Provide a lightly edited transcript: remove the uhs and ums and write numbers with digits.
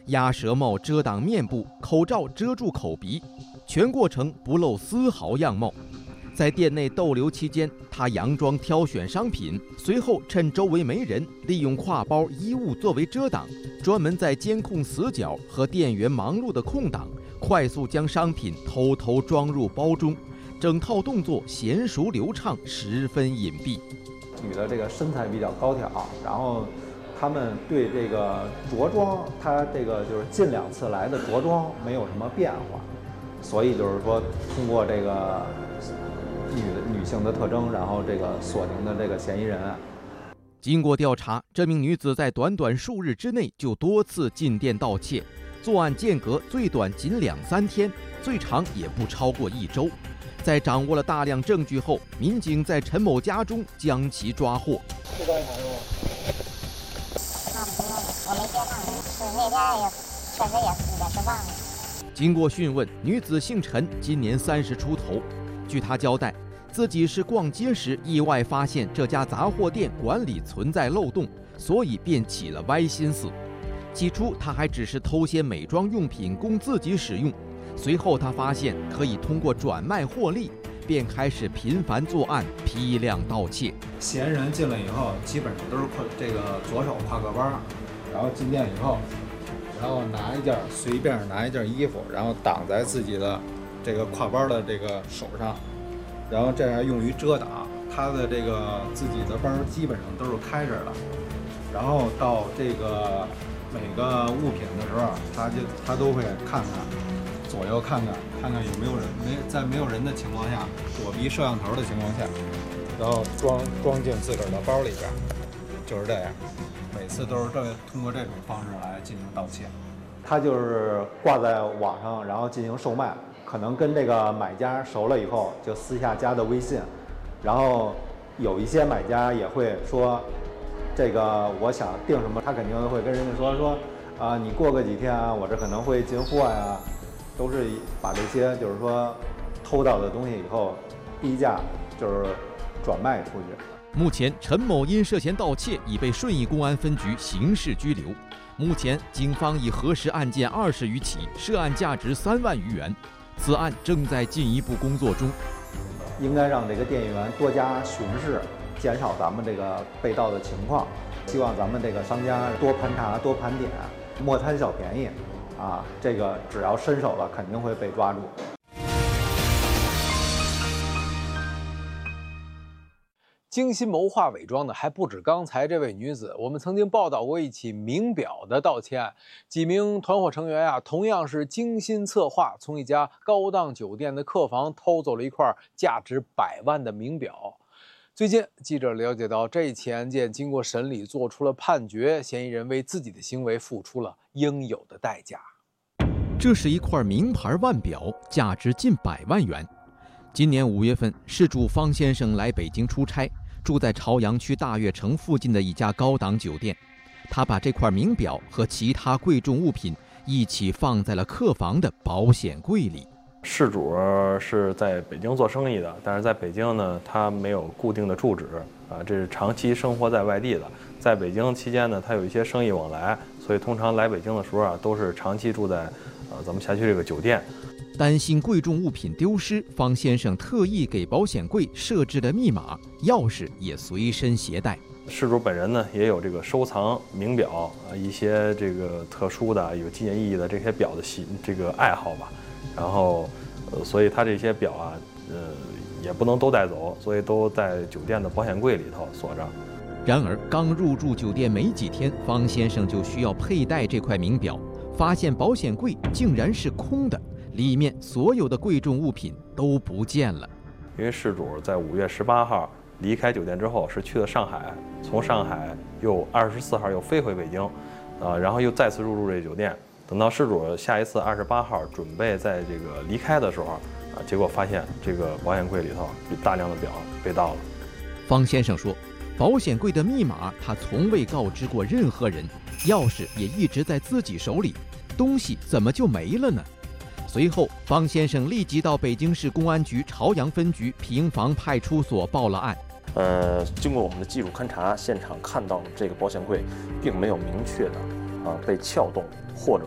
鸭舌帽遮挡面部，口罩遮住口鼻，全过程不露丝毫样貌。在店内逗留期间，他佯装挑选商品，随后趁周围没人，利用挎包、衣物作为遮挡，专门在监控死角和店员忙碌的空档，快速将商品偷偷装入包中。整套动作娴熟流畅，十分隐蔽。 女的这个身材比较高挑，然后他们对这个着装，她这个就是近2次来的着装没有什么变化，所以就是说通过这个女性的特征，然后这个锁定的这个嫌疑人。 经过调查，这名女子在短短数日之内就多次进店盗窃，作案间隔最短仅2-3天，最长也不超过1周。在掌握了大量证据后，民警在陈某家中将其抓获。 不关他是吗？ 我没接上，是那天也确实也是忘了。 经过讯问，女子姓陈，今年30出头。据她交代，自己是逛街时意外发现这家杂货店管理存在漏洞，所以便起了歪心思。起初，她还只是偷些美妆用品供自己使用。随后，他发现可以通过转卖获利，便开始频繁作案，批量盗窃。 嫌疑人进来以后，基本上都是这个左手挎个包，然后进店以后，然后随便拿一件衣服，然后挡在自己的这个挎包的这个手上，然后这样用于遮挡。他的这个自己的包基本上都是开着的，然后到这个每个物品的时候，他都会看看。左右看看有没有人，在没有人的情况下，躲避摄像头的情况下，然后装进自个儿的包里边，就是这样。每次都是通过这种方式来进行盗窃。他就是挂在网上，然后进行售卖，可能跟这个买家熟了以后，就私下加的微信，然后有一些买家也会说，这个我想订什么，他肯定会跟人家说你过个几天啊，我这可能会进货呀。都是把这些就是说偷到的东西以后低价就是转卖出去。 目前陈某因涉嫌盗窃已被顺义公安分局刑事拘留。目前警方已核实案件20余起，涉案价值3万余元。此案正在进一步工作中。 应该让这个店员多加巡视，减少咱们这个被盗的情况。希望咱们这个商家多盘查多盘点，莫贪小便宜。这个只要伸手了，肯定会被抓住。 精心谋划伪装的还不止刚才这位女子，我们曾经报道过一起名表的盗窃案，几名团伙成员同样是精心策划，从一家高档酒店的客房偷走了一块价值100万的名表。最近，记者了解到，这一起案件经过审理，做出了判决，嫌疑人为自己的行为付出了应有的代价。 这是一块名牌腕表，价值近100万元。今年5月份，事主方先生来北京出差，住在朝阳区大悦城附近的一家高档酒店。他把这块名表和其他贵重物品一起放在了客房的保险柜里。 事主是在北京做生意的，但是在北京呢，他没有固定的住址这是长期生活在外地的。在北京期间呢，他有一些生意往来，所以通常来北京的时候都是长期住在咱们辖区这个酒店。 担心贵重物品丢失，方先生特意给保险柜设置了密码，钥匙也随身携带。 事主本人呢，也有这个收藏名表一些这个特殊的有纪念意义的这些表的这个爱好吧。然后，所以他这些表也不能都带走，所以都在酒店的保险柜里头锁着。 然而，刚入住酒店没几天，方先生就需要佩戴这块名表，发现保险柜竟然是空的，里面所有的贵重物品都不见了。 因为事主在5月18号离开酒店之后，是去了上海，从上海又24号又飞回北京，然后又再次入住这酒店。等到事主下一次28号准备在这个离开的时候结果发现这个保险柜里头大量的表被盗了。 方先生说，保险柜的密码他从未告知过任何人，钥匙也一直在自己手里，东西怎么就没了呢？随后，方先生立即到北京市公安局朝阳分局平房派出所报了案。 经过我们的技术勘查，现场看到这个保险柜并没有明确的被撬动或者